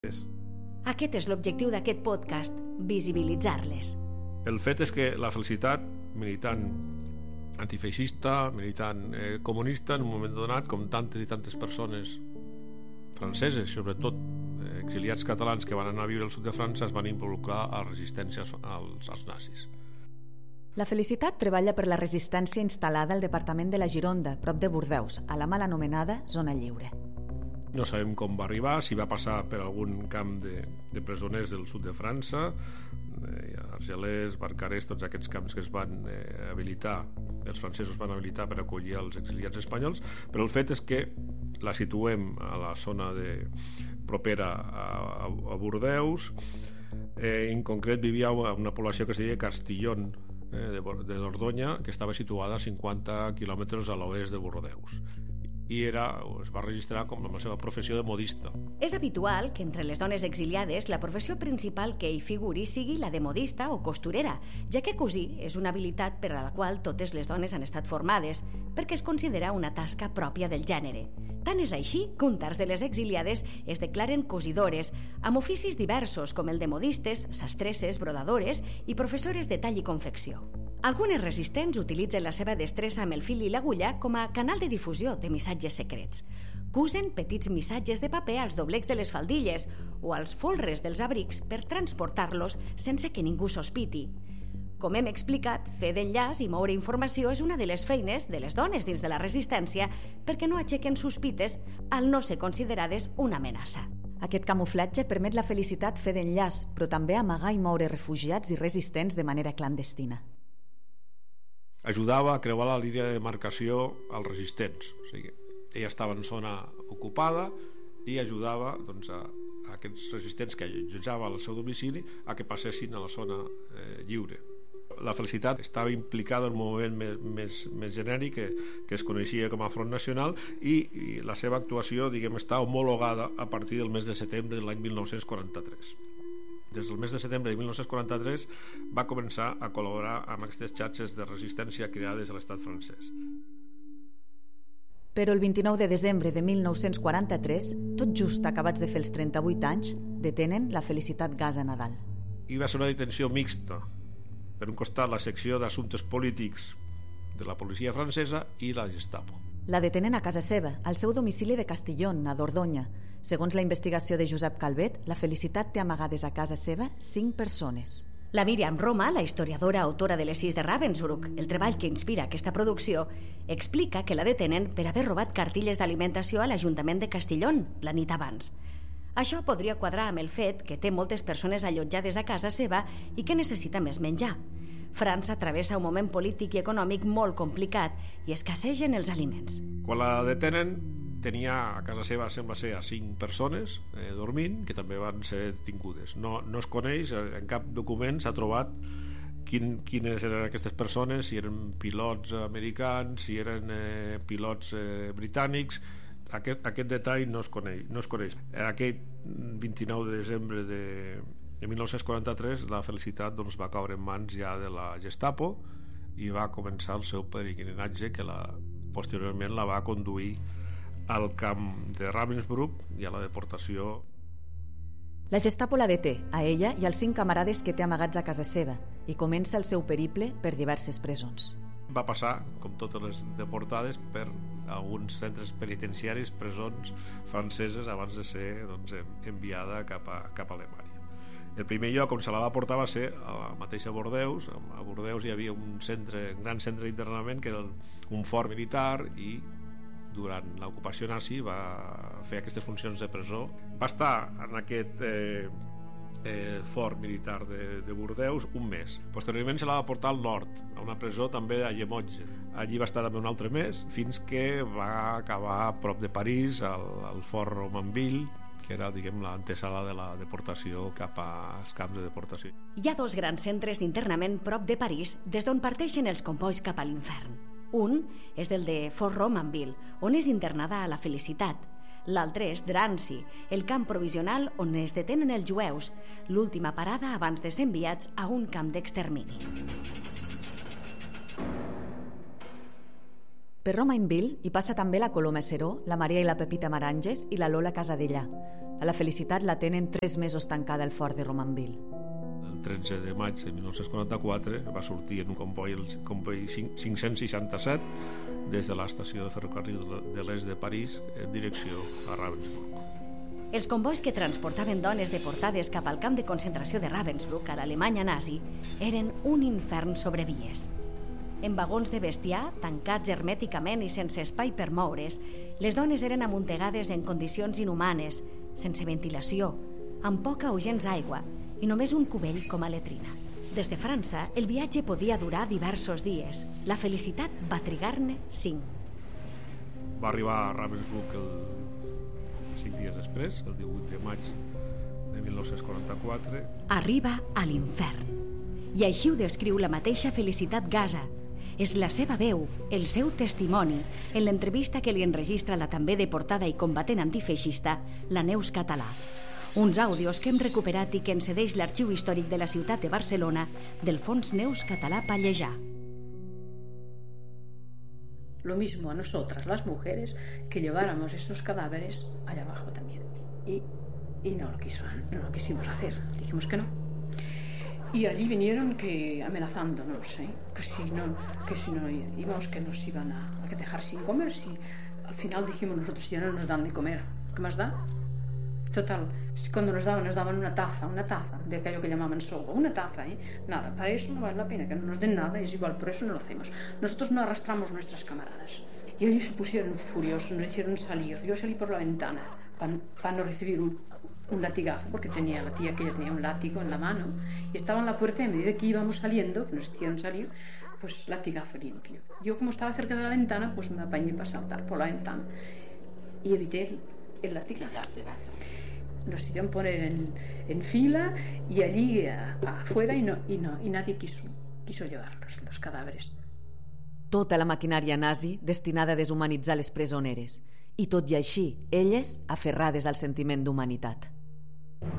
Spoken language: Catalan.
Aquest és l'objectiu d'aquest podcast, visibilitzar-les. El fet és que la Felicitat, militant antifeixista, militant comunista, en un moment donat, com tantes i tantes persones franceses, sobretot exiliats catalans que van anar a viure al sud de França, es van involucrar a la resistència als nazis. La Felicitat treballa per la resistència instal·lada al departament de la Gironda, prop de Bordeus, a la mal anomenada Zona Lliure. No sabem com va arribar, si va passar per algun camp de presoners del sud de França, Argelès, Barcarès, tots aquests camps que es van habilitar, els francesos van habilitar per acollir els exiliats espanyols, però el fet és que la situem a la zona propera a Bordeus. En concret vivia una població que es deia Castillón de Dordonya, que estava situada a 50 quilòmetres a l'oest de Bordeus, i es va registrar com la seva professió de modista. És habitual que entre les dones exiliades la professió principal que hi figuri sigui la de modista o costurera, ja que cosir és una habilitat per a la qual totes les dones han estat formades, perquè es considera una tasca pròpia del gènere. Tant és així que un terç de les exiliades es declaren cosidores, amb oficis diversos com el de modistes, sastresses, brodadores i professores de tall i confecció. Algunes resistents utilitzen la seva destressa amb el fil i l'agulla com a canal de difusió de missatges secrets. Cusen petits missatges de paper als doblecs de les faldilles o als folres dels abrics per transportar-los sense que ningú sospiti. Com hem explicat, fer d'enllaç i moure informació és una de les feines de les dones dins de la resistència perquè no aixequen sospites al no ser considerades una amenaça. Aquest camuflatge permet la Felicitat fer d'enllaç, però també amagar i moure refugiats i resistents de manera clandestina. Ajudava a creuar la línia de demarcació als resistents. O sigui, ella estava en zona ocupada i ajudava a aquests resistents que allotjava al seu domicili a que passessin a la zona lliure. La Felicitat estava implicada en un moviment més genèric que es coneixia com a Front Nacional i la seva actuació, està homologada a partir del mes de setembre de l'any 1943. Des del mes de setembre de 1943 va començar a col·laborar amb aquestes xarxes de resistència creades a l'estat francès. Però el 29 de desembre de 1943, tot just acabats de fer els 38 anys, detenen la Felicitat Gasa Nadal. I va ser una detenció mixta. Per un costat, la secció d'assumptes polítics de la policia francesa i la Gestapo. La detenen a casa seva, al seu domicili de Castillón, a Dordonya. Segons la investigació de Josep Calvet, la Felicitat té amagades a casa seva 5 persones. La Míriam Roma, la historiadora autora de les 6 de Ravensbrück, el treball que inspira aquesta producció, explica que la detenen per haver robat cartilles d'alimentació a l'Ajuntament de Castillón la nit abans. Això podria quadrar amb el fet que té moltes persones allotjades a casa seva i que necessita més menjar. França travessa un moment polític i econòmic molt complicat i escassegen els aliments. Quan la detenen, tenia a casa seva, sembla ser, a 5 persones dormint, que també van ser detingudes. No es coneix, en cap document s'ha trobat quines eren aquestes persones, si eren pilots americans, si eren pilots britànics. Aquest detall no es coneix. Aquest 29 de desembre de 1943 la Felicitat va caure en mans ja de la Gestapo i va començar el seu peregrinatge que posteriorment la va conduir al camp de Ravensbrück i a la deportació. La Gestapo la deté, a ella i als 5 camarades que té amagats a casa seva, i comença el seu periple per diverses presons. Va passar, com totes les deportades, per alguns centres penitenciaris, presons franceses, abans de ser enviada cap a Alemanya. El primer lloc on se la va portar va ser a la mateixa Bordeus. A Bordeus hi havia un gran centre d'internament que era un fort militar i durant l'ocupació nazi va fer aquestes funcions de presó. Va estar en aquest fort militar de Bordeus un mes. Posteriorment se la va portar al nord, a una presó també a Llemotge. Allí va estar també un altre mes, fins que va acabar a prop de París, al fort Romanville, que era, l'antesala de la deportació cap als camps de deportació. Hi ha 2 grans centres d'internament prop de París des d'on parteixen els combois cap a l'infern. Un és el de Fort Romanville, on és internada a la Felicitat. L'altre és Drancy, el camp provisional on es detenen els jueus, l'última parada abans de ser enviats a un camp d'extermini. Per Romainville hi passa també la Coloma Seró, la Maria i la Pepita Maranges i la Lola Casadella. A la Felicitat la tenen 3 mesos tancada al fort de Romainville. El 13 de maig de 1944 va sortir en un comboi, el comboi 567, des de l'estació de ferrocarril de l'est de París en direcció a Ravensbrück. Els combois que transportaven dones deportades cap al camp de concentració de Ravensbrück a l'Alemanya nazi eren un infern sobre vies. En vagons de bestiar, tancats hermèticament i sense espai per moure's, les dones eren amuntegades en condicions inhumanes, sense ventilació, amb poca o gens aigua i només un cubell com a letrina. Des de França, el viatge podia durar diversos dies. La Felicitat va trigar-ne 5. Va arribar a Ravensbrück 5 dies després, el 18 de maig de 1944. Arriba a l'infern. I així ho descriu la mateixa Felicitat Gasa. És la seva veu, el seu testimoni, en l'entrevista que li enregistra la també deportada i combatent antifeixista, la Neus Català. Uns àudios que hem recuperat i que ens cedeix l'Arxiu Històric de la ciutat de Barcelona del Fons Neus Català Pallejà. Lo mismo a nosotras, las mujeres, que lleváramos esos cadáveres allá abajo también. Y no lo quisimos hacer, dijimos que no. Y allí vinieron amenazándonos, que si no íbamos, que nos iban a dejar sin comer. Si al final dijimos nosotros, ya no nos dan de comer, ¿qué más da? Total, cuando nos daban una taza de aquello que llamaban sogo, una taza, nada, para eso no vale la pena que no nos den nada, es igual, por eso no lo hacemos. Nosotros no arrastramos nuestras camaradas. Y ellos se pusieron furiosos, nos hicieron salir. Yo salí por la ventana para no recibir un latigazo, porque la tía que ella tenía un látigo en la mano, y estaba en la puerta y a medida que íbamos saliendo, que nos hicieron salir, pues latigazo limpio. Yo, como estaba cerca de la ventana, pues me apañé para saltar por la ventana y evité el latigazo. Nos hicieron poner en fila y allí afuera y nadie quiso llevar los cadáveres. Tota la maquinària nazi destinada a deshumanitzar les presoneres. I tot i així, elles aferrades al sentiment d'humanitat.